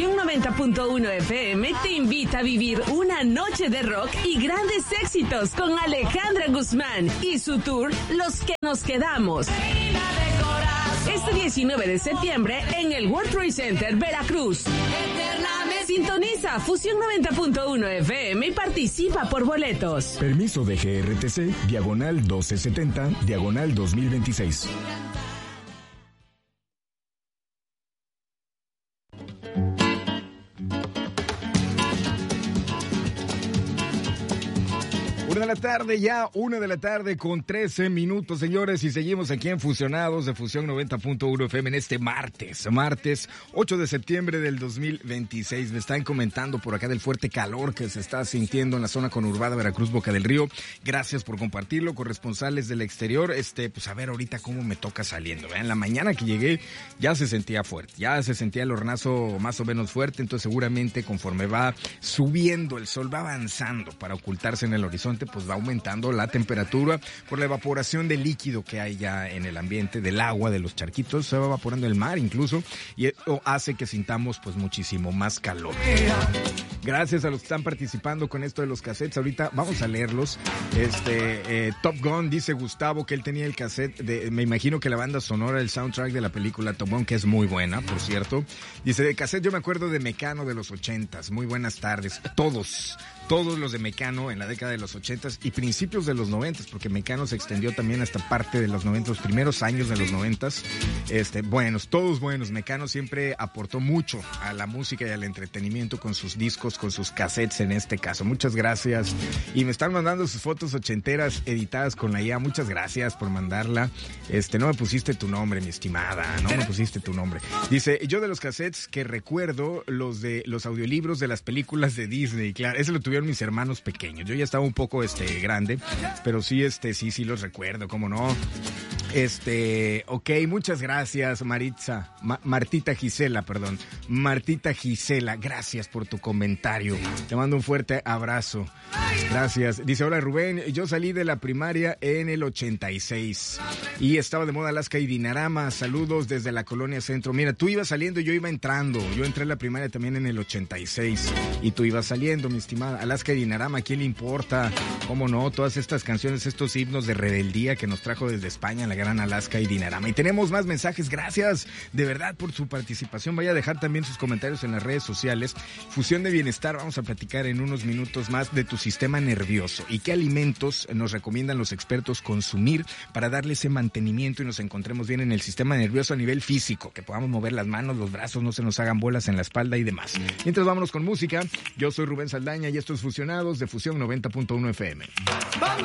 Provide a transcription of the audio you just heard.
Fusión 90.1 FM te invita a vivir una noche de rock y grandes éxitos con Alejandra Guzmán y su tour Los que nos quedamos. Este 19 de septiembre en el World Trade Center, Veracruz. Sintoniza Fusión 90.1 FM y participa por boletos. Permiso de GRTC, diagonal 1270, diagonal 2026. Una de la tarde con 13 minutos, señores, y seguimos aquí en Fusionados de Fusión 90.1 FM en este martes 8 de septiembre del 2026. Me están comentando por acá del fuerte calor que se está sintiendo en la zona conurbada Veracruz, Boca del Río. Gracias por compartirlo, corresponsales del exterior. Pues a ver ahorita cómo me toca saliendo. Vean, la mañana que llegué ya se sentía fuerte, ya se sentía el hornazo más o menos fuerte, entonces seguramente conforme va subiendo el sol, va avanzando para ocultarse en el horizonte, pues va aumentando la temperatura por la evaporación del líquido que hay ya en el ambiente, del agua, de los charquitos, se va evaporando el mar incluso, y eso hace que sintamos pues muchísimo más calor. Gracias a los que están participando con esto de los cassettes. Ahorita vamos a leerlos. Top Gun, dice Gustavo que él tenía el cassette me imagino que la banda sonora, el soundtrack de la película Top Gun, que es muy buena, por cierto. Dice, de cassette yo me acuerdo de Mecano de los 80s. Muy buenas tardes. Todos los de Mecano en la década de los 80s y principios de los 90s, porque Mecano se extendió también hasta parte de los 90s, los primeros años de los 90s. Todos buenos. Mecano siempre aportó mucho a la música y al entretenimiento con sus discos, con sus cassettes en este caso. Muchas gracias. Y me están mandando sus fotos ochenteras editadas con la IA. Muchas gracias por mandarla. No me pusiste tu nombre, mi estimada. No me pusiste tu nombre. Dice, yo de los cassettes que recuerdo, los de los audiolibros de las películas de Disney. Claro, ese lo tuvieron mis hermanos pequeños. Yo ya estaba un poco grande, pero sí, sí los recuerdo, cómo no. Ok, muchas gracias, Martita Gisela, gracias por tu comentario. Te mando un fuerte abrazo. Gracias. Dice, hola Rubén, yo salí de la primaria en el 86 y estaba de moda Alaska y Dinarama. Saludos desde la Colonia Centro. Mira, tú ibas saliendo y yo iba entrando. Yo entré a la primaria también en el 86 y tú ibas saliendo, mi estimada. Alaska y Dinarama, ¿a quién le importa? ¿Cómo no? Todas estas canciones, estos himnos de rebeldía que nos trajo desde España la gran Alaska y Dinarama. Y tenemos más mensajes. Gracias de verdad por su participación. Vaya a dejar también sus comentarios en las redes sociales. Fusión de Bienestar, vamos a platicar en unos minutos más de tu sistema nervioso y qué alimentos nos recomiendan los expertos consumir para darle ese mantenimiento y nos encontremos bien en el sistema nervioso a nivel físico, que podamos mover las manos, los brazos, no se nos hagan bolas en la espalda y demás. Mientras vámonos con música, yo soy Rubén Saldaña y esto es Fusionados de Fusión 90.1 FM.